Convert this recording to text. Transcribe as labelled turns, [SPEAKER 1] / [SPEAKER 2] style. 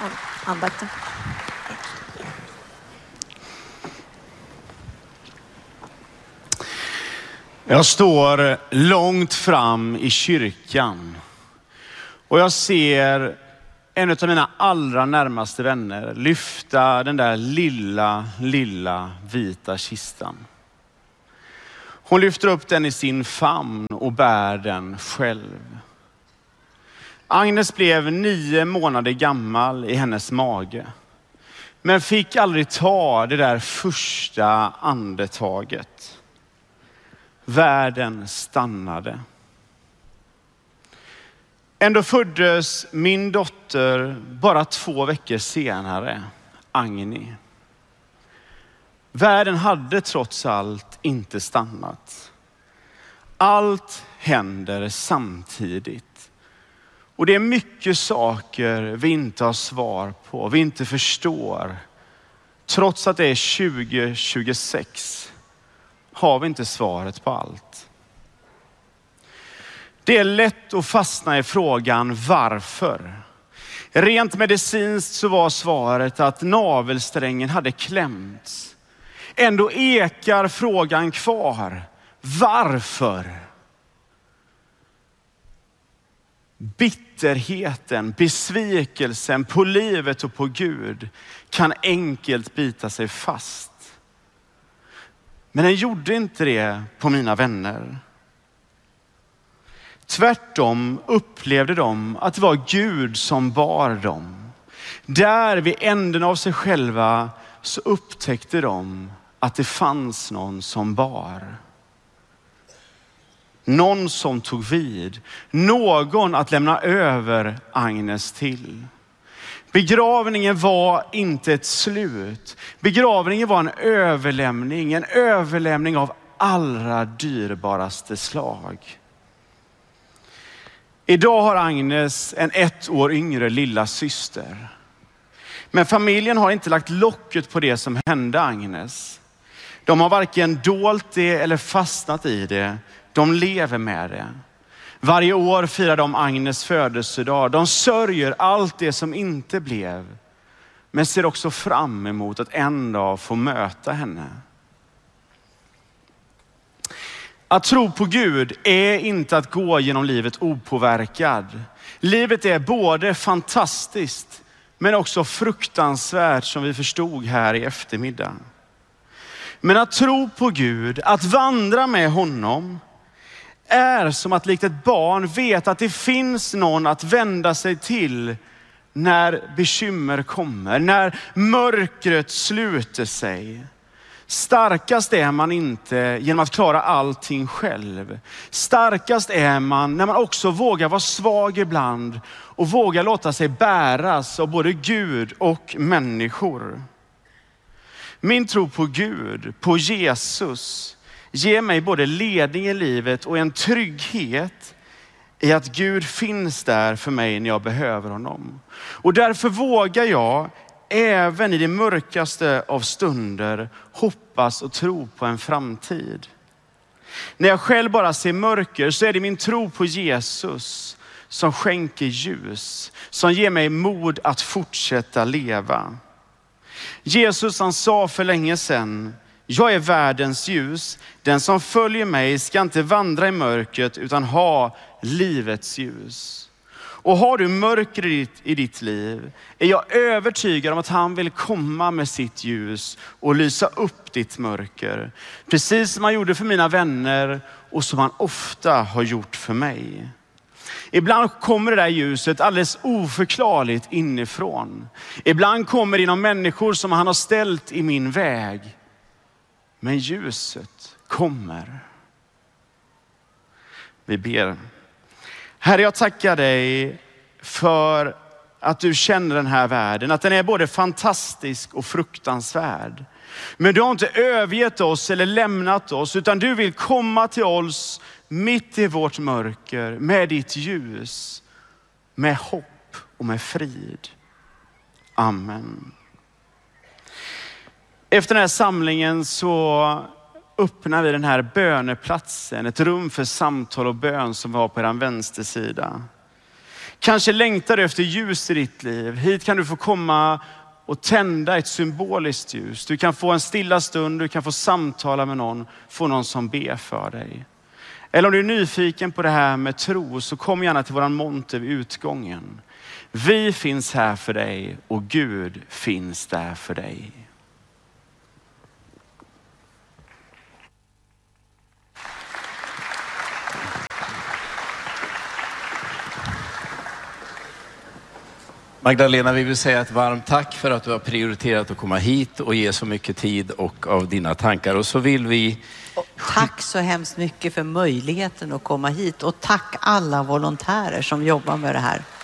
[SPEAKER 1] andakten.
[SPEAKER 2] Jag står långt fram i kyrkan och jag ser en av mina allra närmaste vänner lyfta den där lilla vita kistan. Hon lyfter upp den i sin famn och bär den själv. Agnes blev 9 månader gammal i hennes mage, men fick aldrig ta det där första andetaget. Världen stannade. Ändå föddes min dotter bara 2 veckor senare, Agni. Världen hade trots allt inte stannat. Allt händer samtidigt. Och det är mycket saker vi inte har svar på, vi inte förstår. Trots att det är 2026 har vi inte svaret på allt. Det är lätt att fastna i frågan varför. Rent medicinskt så var svaret att navelsträngen hade klämts. Ändå ekar frågan kvar. Varför? Bitterheten, besvikelsen på livet och på Gud kan enkelt bita sig fast. Men den gjorde inte det på mina vänner. Tvärtom upplevde de att det var Gud som bar dem. Där vid änden av sig själva så upptäckte de att det fanns någon som bar. Någon som tog vid. Någon att lämna över Agnes till. Begravningen var inte ett slut. Begravningen var en överlämning av allra dyrbaraste slag. Idag har Agnes en 1 år yngre lilla syster. Men familjen har inte lagt locket på det som hände Agnes. De har varken dolt det eller fastnat i det. De lever med det. Varje år firar de Agnes födelsedag. De sörjer allt det som inte blev. Men ser också fram emot att en dag få möta henne. Att tro på Gud är inte att gå genom livet opåverkad. Livet är både fantastiskt men också fruktansvärt, som vi förstod här i eftermiddag. Men att tro på Gud, att vandra med honom, är som att likt ett barn veta att det finns någon att vända sig till när bekymmer kommer, när mörkret sluter sig. Starkast är man inte genom att klara allting själv. Starkast är man när man också vågar vara svag ibland och vågar låta sig bäras av både Gud och människor. Min tro på Gud, på Jesus, ger mig både ledning i livet och en trygghet i att Gud finns där för mig när jag behöver honom. Och därför vågar jag även i det mörkaste av stunder hoppas och tro på en framtid. När jag själv bara ser mörker så är det min tro på Jesus som skänker ljus, som ger mig mod att fortsätta leva. Jesus, han sa för länge sedan: jag är världens ljus. Den som följer mig ska inte vandra i mörkret utan ha livets ljus. Och har du mörker i ditt liv är jag övertygad om att han vill komma med sitt ljus och lysa upp ditt mörker. Precis som han gjorde för mina vänner och som han ofta har gjort för mig. Ibland kommer det där ljuset alldeles oförklarligt inifrån. Ibland kommer det genom människor som han har ställt i min väg. Men ljuset kommer. Vi ber. Herre, jag tackar dig för att du känner den här världen. Att den är både fantastisk och fruktansvärd. Men du har inte övergett oss eller lämnat oss, utan du vill komma till oss mitt i vårt mörker med ditt ljus, med hopp och med frid. Amen. Efter den här samlingen så öppnar vi den här böneplatsen, ett rum för samtal och bön som var på er vänstersida. Kanske längtar du efter ljus i ditt liv. Hit kan du få komma och tända ett symboliskt ljus. Du kan få en stilla stund, du kan få samtala med någon, få någon som ber för dig. Eller om du är nyfiken på det här med tro, så kom gärna till våran monter vid utgången. Vi finns här för dig och Gud finns där för dig.
[SPEAKER 1] Magdalena, vi vill säga ett varmt tack för att du har prioriterat att komma hit och ge så mycket tid och av dina tankar. Och så vill vi...
[SPEAKER 3] Tack så hemskt mycket för möjligheten att komma hit och tack alla volontärer som jobbar med det här.